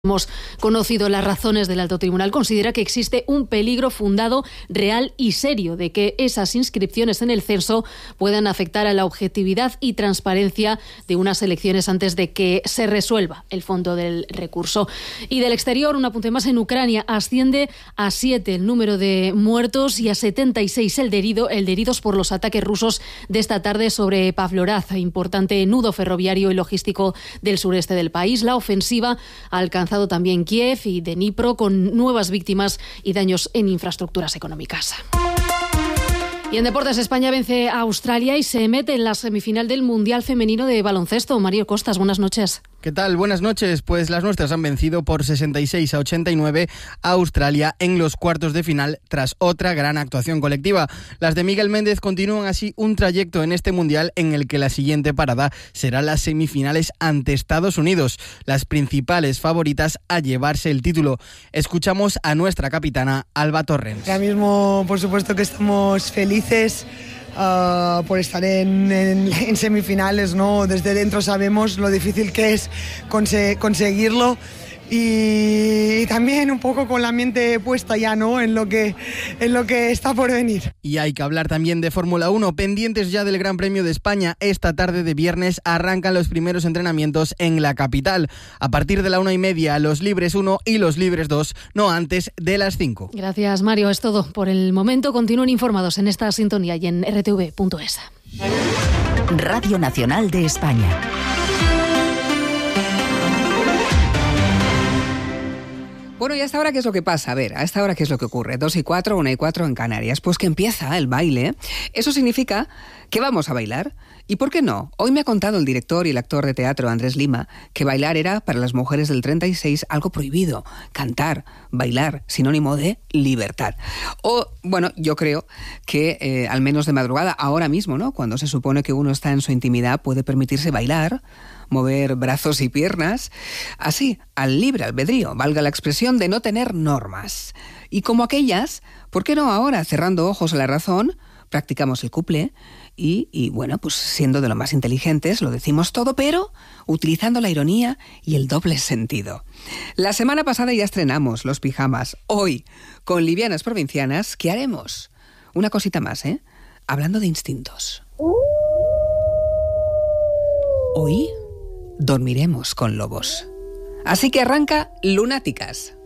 Hemos conocido las razones del Alto Tribunal. Considera que existe un peligro fundado, real y serio de que esas inscripciones en el censo puedan afectar a la objetividad y transparencia de unas elecciones antes de que se resuelva el fondo del recurso. Y del exterior, un apunte más: en Ucrania asciende a 7 el número de muertos y a 76 el de heridos por los ataques rusos de esta tarde sobre Pavlograd, importante nudo ferroviario y logístico del sureste del país. La ofensiva ha alcanzado también Kiev y Dnipro, con nuevas víctimas y daños en infraestructuras económicas. Y en deportes, España vence a Australia y se mete en la semifinal del Mundial Femenino de Baloncesto. Mario Costas, buenas noches. ¿Qué tal? Buenas noches. Pues las nuestras han vencido por 66-89 a Australia en los cuartos de final tras otra gran actuación colectiva. Las de Miguel Méndez continúan así un trayecto en este Mundial en el que la siguiente parada será las semifinales ante Estados Unidos, las principales favoritas a llevarse el título. Escuchamos a nuestra capitana, Alba Torrens. Ahora mismo, por supuesto que estamos felices por estar en semifinales, ¿no? Desde dentro sabemos lo difícil que es conseguirlo y también un poco con la mente puesta ya, ¿no? en lo que está por venir. Y hay que hablar también de Fórmula 1, pendientes ya del Gran Premio de España. Esta tarde de viernes arrancan los primeros entrenamientos en la capital. A partir de la 1:30, los libres 1 y los libres 2, no antes de las 5. Gracias, Mario. Es todo por el momento. Continúen informados en esta sintonía y en rtv.es. Radio Nacional de España. Bueno, ¿y a esta hora qué es lo que pasa? A ver, ¿a esta hora qué es lo que ocurre? 2:04, 1:04 en Canarias. Pues que empieza el baile. Eso significa que vamos a bailar. ¿Y por qué no? Hoy me ha contado el director y el actor de teatro Andrés Lima que bailar era, para las mujeres del 36, algo prohibido. Cantar, bailar, sinónimo de libertad. O, bueno, yo creo que al menos de madrugada, ahora mismo, ¿no? Cuando se supone que uno está en su intimidad, puede permitirse bailar, mover brazos y piernas, así, al libre albedrío, valga la expresión, de no tener normas. Y como aquellas, ¿por qué no ahora, cerrando ojos a la razón, practicamos el couple y bueno, pues siendo de lo más inteligentes, lo decimos todo, pero utilizando la ironía y el doble sentido? La semana pasada ya estrenamos los pijamas. Hoy, con Livianas Provincianas, ¿qué haremos? Una cosita más, hablando de instintos. Hoy dormiremos con lobos. Así que arranca Lunáticas.